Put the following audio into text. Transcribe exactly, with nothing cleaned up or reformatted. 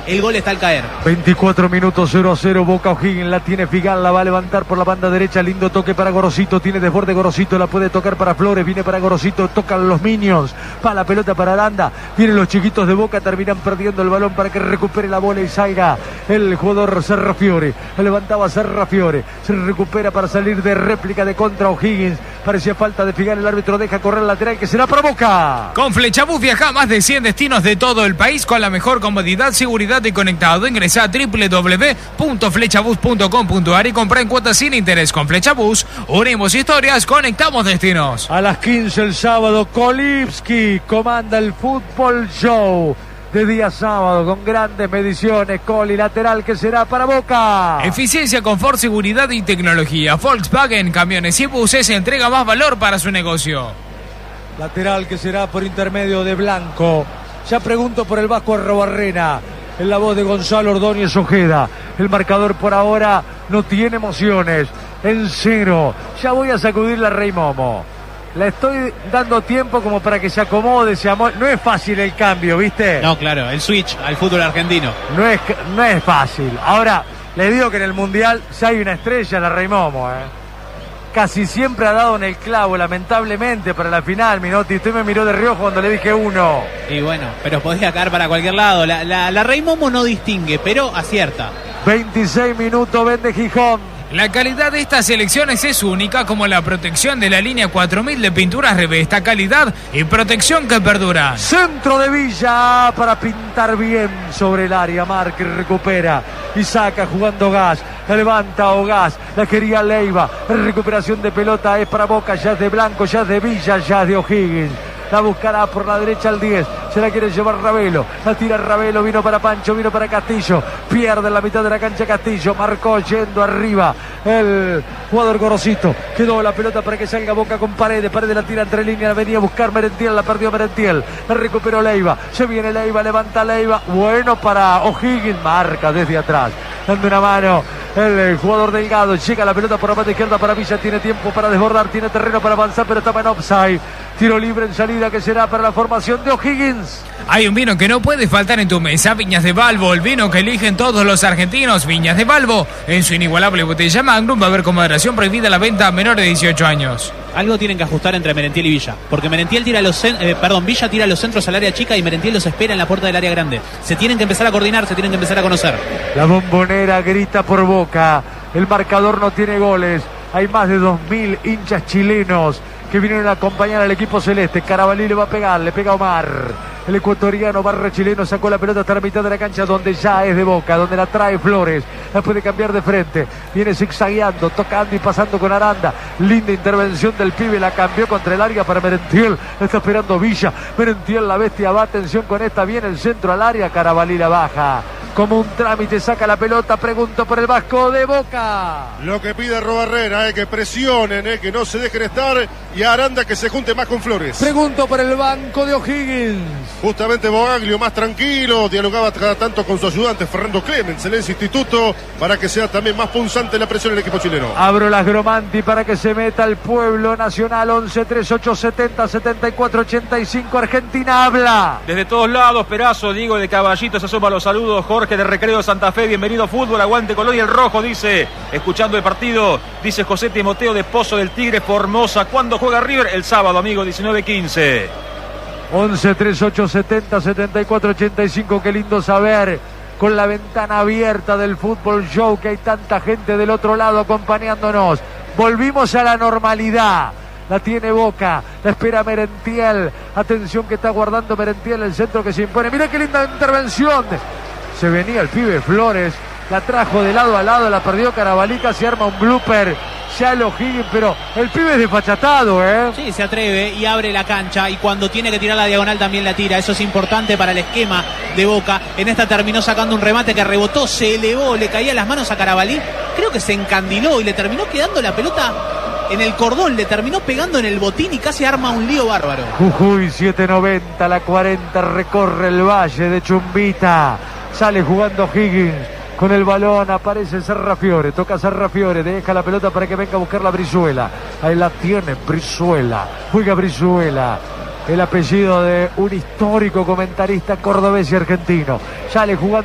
el gol está al caer. veinticuatro minutos, cero a cero, Boca. O'Higgins la tiene Figal, la va a levantar por la banda derecha, lindo toque para Gorosito, tiene desborde Gorosito, la puede tocar para Flores, viene para Gorosito, tocan los Minions, va la pelota para Aranda, vienen los chiquitos de Boca, terminan perdiendo el balón para que recupere la bola y salga el jugador Serrafiore, levantaba Serrafiore, se recupera para salir de réplica de contra O'Higgins, parecía falta de Figal, el árbitro deja correr el lateral que será para Boca. Con Flechabús viaja a más de cien destinos de todo el país con la mejor comodidad, seguridad y conectado. Ingresa a doble u doble u doble u punto flechabús punto com punto a r y compra en cuotas sin interés. Con Flechabús unimos historias, conectamos destinos. A las quince el sábado, Kolipski comanda el Fútbol Show de día sábado con grandes mediciones. Coli lateral que será para Boca. Eficiencia, confort, seguridad y tecnología. Volkswagen Camiones y Buses entrega más valor para su negocio. Lateral que será por intermedio de Blanco. Ya pregunto por el Vasco Arrobarrena. En la voz de Gonzalo Ordóñez Ojeda. El marcador por ahora no tiene emociones. En cero. Ya voy a sacudir la Rey Momo. Le estoy dando tiempo como para que se acomode, se amole. No es fácil el cambio, ¿viste? No, claro, el switch al fútbol argentino. No es, no es fácil. Ahora, le digo que en el Mundial ya hay una estrella, la Rey Momo, ¿eh? Casi siempre ha dado en el clavo, lamentablemente, para la final, Minotti. Usted me miró de reojo cuando le dije uno. Y bueno, pero podía caer para cualquier lado. La, la, la Rey Momo no distingue, pero acierta. veintiséis minutos, vende Gijón. La calidad de estas selecciones es única, como la protección de la línea cuatro mil de Pinturas Revesta, calidad y protección que perdura. Centro de Villa para pintar bien sobre el área. Márquez recupera y saca jugando Gas. La levanta o Gas. La quería Leiva. Recuperación de pelota es para Boca. Ya es de Blanco, ya es de Villa, ya es de O'Higgins. La buscará por la derecha al diez. Se la quiere llevar Ravelo. La tira Ravelo. Vino para Pancho. Vino para Castillo. Pierde en la mitad de la cancha Castillo. Marcó yendo arriba el jugador Gorosito. Quedó la pelota para que salga Boca con Paredes. Paredes la tira entre líneas. La venía a buscar Merentiel. La perdió Merentiel. La recuperó Leiva. Se viene Leiva. Levanta Leiva. Bueno para O'Higgins. Marca desde atrás. Dando una mano el jugador Delgado. Llega la pelota por la parte izquierda para Villa. Tiene tiempo para desbordar. Tiene terreno para avanzar. Pero estaba en offside. Tiro libre en salida que será para la formación de O'Higgins. Hay un vino que no puede faltar en tu mesa, Viñas de Balbo, el vino que eligen todos los argentinos. Viñas de Balbo, en su inigualable botella Magnum, va a haber con moderación prohibida la venta a menores de dieciocho años. Algo tienen que ajustar entre Merentiel y Villa, porque Merentiel tira los eh, perdón, Villa tira los centros al área chica y Merentiel los espera en la puerta del área grande. Se tienen que empezar a coordinar, se tienen que empezar a conocer. La Bombonera grita por Boca. El marcador no tiene goles. Hay más de dos mil hinchas chilenos que vinieron a acompañar al equipo celeste. Carabalí le va a pegar, le pega Omar. El ecuatoriano barra chileno sacó la pelota hasta la mitad de la cancha, donde ya es de Boca, donde la trae Flores. La puede cambiar de frente. Viene zigzagueando, tocando y pasando con Aranda. Linda intervención del pibe, la cambió contra el área para Merentiel. Está esperando Villa. Merentiel, la bestia, va. Atención con esta. Viene el centro al área. Carabalí la baja. Como un trámite saca la pelota. Pregunto por el Vasco de Boca. Lo que pide Arrobarrena es que presionen, eh, que no se dejen estar, y a Aranda que se junte más con Flores. Pregunto por el banco de O'Higgins. Justamente Bogaglio más tranquilo, dialogaba cada tanto con su ayudante Fernando Clemens en ese instituto para que sea también más punzante la presión del equipo chileno. Abro las Gromanti para que se meta el pueblo nacional. Once treinta y ocho setenta setenta y cuatro ochenta y cinco. Argentina habla. Desde todos lados, Perazo, Diego de Caballito, se asoma los saludos. Jorge de Recreo de Santa Fe, bienvenido fútbol, aguante color y el rojo, dice, escuchando el partido, dice José Timoteo de Pozo del Tigre, Formosa. ¿Cuándo juega River? El sábado, amigo, diecinueve quince. once treinta y ocho setenta setenta y cuatro ochenta y cinco. Qué lindo saber, con la ventana abierta del Fútbol Show, que hay tanta gente del otro lado acompañándonos. Volvimos a la normalidad. La tiene Boca, la espera Merentiel. Atención que está guardando Merentiel, el centro que se impone. Mira qué linda intervención. Se venía el pibe Flores, la trajo de lado a lado, la perdió Carabalica, se arma un blooper. Ya lo O'Higgins, pero el pibe es desfachatado, ¿eh? Sí, se atreve y abre la cancha, y cuando tiene que tirar la diagonal también la tira. Eso es importante para el esquema de Boca. En esta terminó sacando un remate que rebotó, se elevó, le caía las manos a Carabalí. Creo que se encandiló y le terminó quedando la pelota en el cordón, le terminó pegando en el botín y casi arma un lío bárbaro. Jujuy siete noventa, la cuarenta, recorre el valle de Chumbita. Sale jugando O'Higgins. Con el balón aparece Serrafiore, toca Serrafiore, deja la pelota para que venga a buscar la Brizuela. Ahí la tiene Brizuela, juega Brizuela, el apellido de un histórico comentarista cordobés y argentino. Sale jugando